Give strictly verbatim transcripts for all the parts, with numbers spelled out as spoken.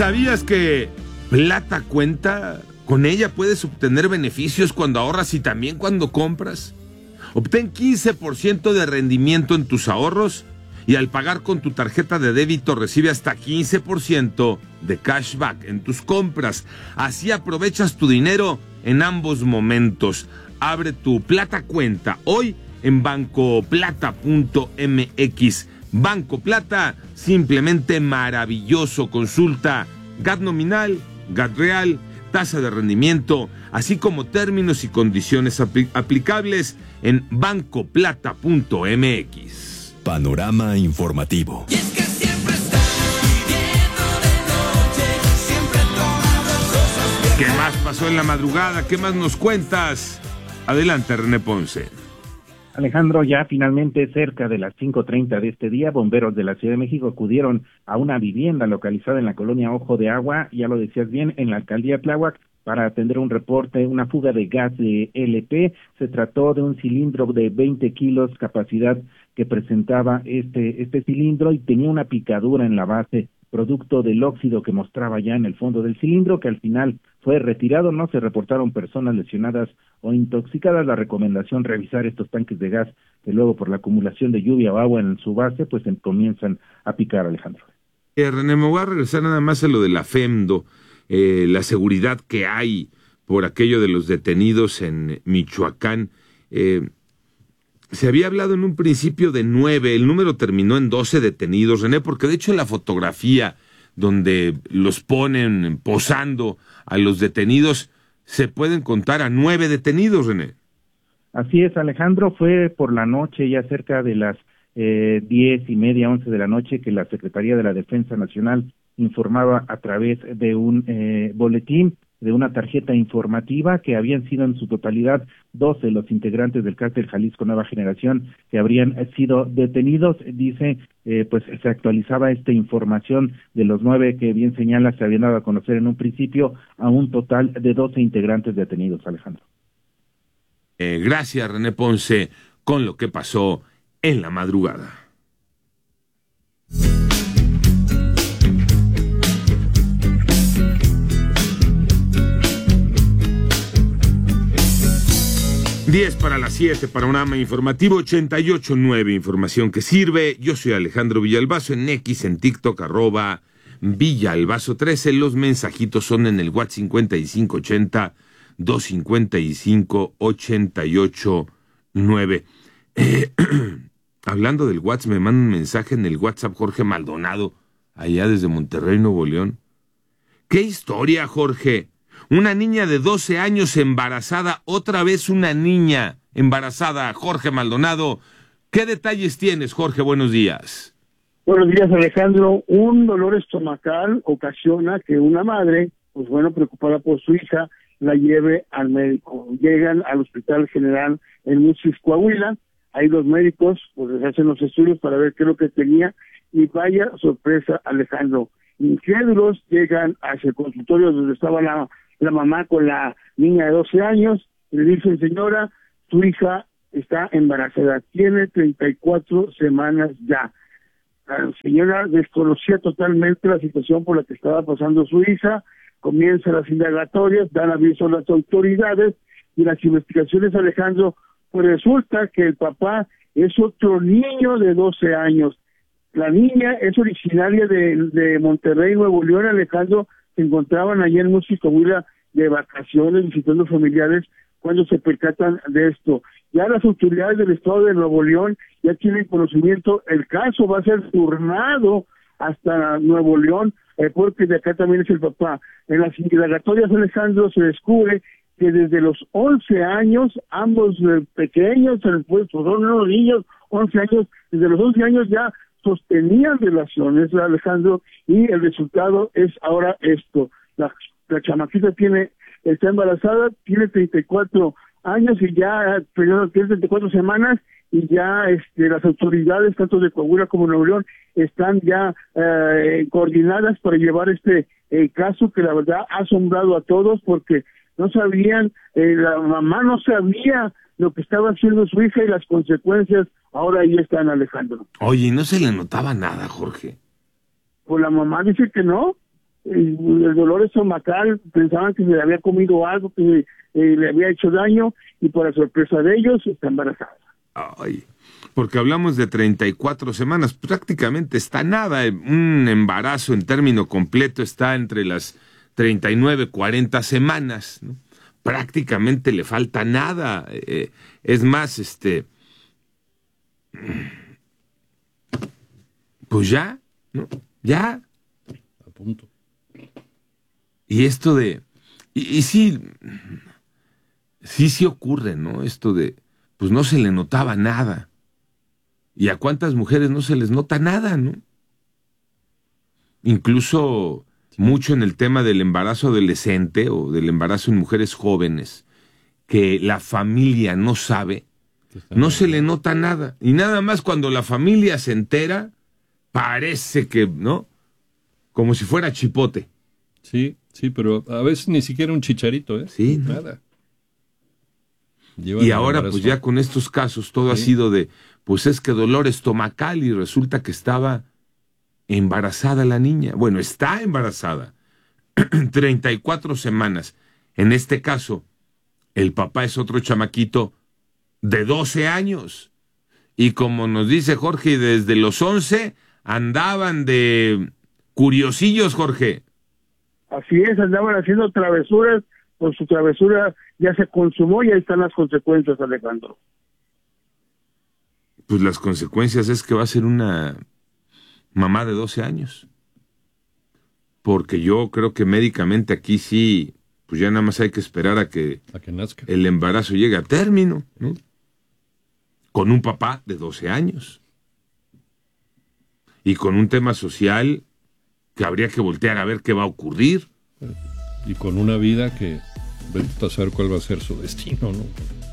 ¿Sabías que Plata Cuenta? Con ella puedes obtener beneficios cuando ahorras y también cuando compras. Obtén quince por ciento de rendimiento en tus ahorros y al pagar con tu tarjeta de débito recibe hasta quince por ciento de cashback en tus compras. Así aprovechas tu dinero en ambos momentos. Abre tu Plata Cuenta hoy en banco plata punto m x. Banco Plata, simplemente maravilloso. Consulta G A T nominal, G A T real, tasa de rendimiento, así como términos y condiciones apl- aplicables en banco plata punto m x. Panorama informativo. Y es que siempre estás viviendo de noche, siempre tomando cosas bien. ¿Qué más pasó en la madrugada? ¿Qué más nos cuentas? Adelante, René Ponce. Alejandro, ya finalmente cerca de las cinco treinta de este día, bomberos de la Ciudad de México acudieron a una vivienda localizada en la colonia Ojo de Agua, ya lo decías bien, en la alcaldía Tláhuac, para atender un reporte, una fuga de gas de L P. Se trató de un cilindro de veinte kilos capacidad que presentaba este, este cilindro y tenía una picadura en la base, producto del óxido que mostraba ya en el fondo del cilindro, que al final fue retirado. No se reportaron personas lesionadas o intoxicadas. La recomendación, revisar estos tanques de gas que luego por la acumulación de lluvia o agua en su base, pues em, comienzan a picar, Alejandro. Eh, René, me voy a regresar nada más a lo de la FEMDO, eh, la seguridad que hay por aquello de los detenidos en Michoacán. Eh, se había hablado en un principio de nueve, el número terminó en doce detenidos, René, porque de hecho en la fotografía donde los ponen posando a los detenidos, se pueden contar a nueve detenidos, René. Así es, Alejandro, fue por la noche, ya cerca de las eh, diez y media, once de la noche, que la Secretaría de la Defensa Nacional informaba a través de un eh, boletín, de una tarjeta informativa, que habían sido en su totalidad doce los integrantes del cártel Jalisco Nueva Generación que habrían sido detenidos. Dice, eh, pues se actualizaba esta información de los nueve que bien señala se habían dado a conocer en un principio, a un total de doce integrantes detenidos, Alejandro. Eh, gracias, René Ponce, con lo que pasó en la madrugada. diez para las siete, Panorama Informativo ochenta y ocho punto nueve, información que sirve. Yo soy Alejandro Villalbazo, en X, en TikTok, arroba Villalbazo trece. Los mensajitos son en el WhatsApp cincuenta y cinco ochenta, doscientos cincuenta y cinco, ochenta y ocho nueve. Eh, hablando del WhatsApp, me manda un mensaje en el WhatsApp Jorge Maldonado, allá desde Monterrey, Nuevo León. ¡Qué historia, Jorge! Una niña de doce años embarazada, otra vez una niña embarazada, Jorge Maldonado. ¿Qué detalles tienes, Jorge? Buenos días. Buenos días, Alejandro. Un dolor estomacal ocasiona que una madre, pues bueno, preocupada por su hija, la lleve al médico. Llegan al Hospital General en Musquis, Coahuila. Ahí los médicos pues hacen los estudios para ver qué es lo que tenía y vaya sorpresa, Alejandro. Incrédulos llegan hacia el consultorio donde estaba la la mamá con la niña de doce años, y le dicen, señora, tu hija está embarazada, tiene treinta y cuatro semanas ya. La señora desconocía totalmente la situación por la que estaba pasando su hija, comienzan las indagatorias, dan aviso a las autoridades, y las investigaciones, Alejandro, pues resulta que el papá es otro niño de doce años. La niña es originaria de, de Monterrey, Nuevo León, Alejandro. Se encontraban allá en Musquis, Coahuila, de vacaciones, visitando familiares, cuando se percatan de esto. Ya las autoridades del estado de Nuevo León ya tienen conocimiento, el caso va a ser turnado hasta Nuevo León, eh, porque de acá también es el papá. En las indagatorias, Alejandro, se descubre que desde los once años, ambos eh, pequeños, pues son unos niños, once años, desde los once años ya sostenían relaciones, Alejandro, y el resultado es ahora esto. La, la chamaquita tiene, está embarazada, tiene treinta y cuatro años y ya, perdón, tiene treinta y cuatro semanas, y ya este, las autoridades, tanto de Coahuila como Nuevo León, están ya eh, coordinadas para llevar este eh, caso que la verdad ha asombrado a todos, porque no sabían, eh, la mamá no sabía lo que estaba haciendo su hija y las consecuencias ahora ahí están, Alejandro. Oye, ¿no se le notaba nada, Jorge? Pues la mamá dice que no. el, el dolor estomacal, pensaban que se le había comido algo, que eh, le había hecho daño, y para sorpresa de ellos está embarazada. Ay, porque hablamos de treinta y cuatro semanas, prácticamente está nada. Un embarazo en término completo está entre las treinta y nueve, cuarenta semanas, ¿no? Prácticamente le falta nada. Eh, es más, este, pues ya, ¿no? Ya. A punto. Y esto de, y, y sí, sí, sí ocurre, ¿no? Esto de, pues no se le notaba nada. ¿Y a cuántas mujeres no se les nota nada, no? Incluso mucho en el tema del embarazo adolescente o del embarazo en mujeres jóvenes, que la familia no sabe, no se le nota nada. Y nada más cuando la familia se entera, parece que, ¿no? Como si fuera chipote. Sí, sí, pero a veces ni siquiera un chicharito, ¿eh? Sí, ¿no? Nada. Llevan Y el ahora, embarazo. pues ya con estos casos, todo ha Sí. sido de, pues es que dolor estomacal, y resulta que estaba embarazada la niña. Bueno, está embarazada. treinta y cuatro semanas. En este caso, el papá es otro chamaquito de doce años. Y como nos dice Jorge, desde los once andaban de curiosillos, Jorge. Así es, andaban haciendo travesuras, pues su travesura ya se consumó y ahí están las consecuencias, Alejandro. Pues las consecuencias es que va a ser una mamá de doce años. Porque yo creo que médicamente aquí sí, pues ya nada más hay que esperar a que A que nazca. el embarazo llegue a término, ¿no? Con un papá de doce años. Y con un tema social que habría que voltear a ver qué va a ocurrir. Y con una vida que vete a saber cuál va a ser su destino, ¿no?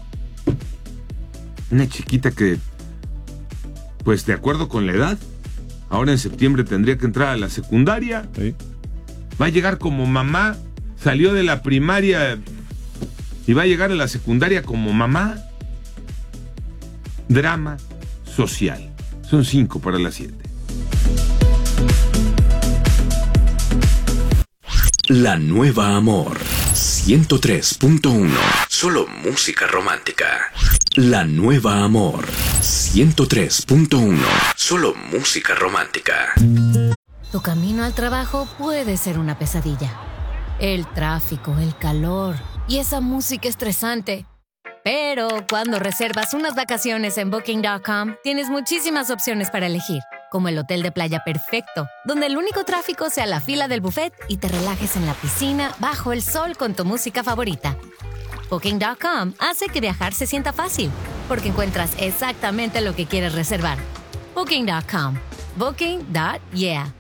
Una chiquita que, pues de acuerdo con la edad, ahora en septiembre tendría que entrar a la secundaria. Sí. Va a llegar como mamá, salió de la primaria y va a llegar a la secundaria como mamá. Drama social. Son cinco para las siete. La Nueva Amor ciento tres punto uno. Solo música romántica. La Nueva Amor ciento tres punto uno. Solo música romántica. Tu camino al trabajo puede ser una pesadilla. El tráfico, el calor y esa música estresante. Pero cuando reservas unas vacaciones en Booking punto com, tienes muchísimas opciones para elegir, como el hotel de playa perfecto, donde el único tráfico sea la fila del buffet y te relajes en la piscina bajo el sol con tu música favorita. Booking punto com hace que viajar se sienta fácil, porque encuentras exactamente lo que quieres reservar. Booking punto com. Booking. Yeah.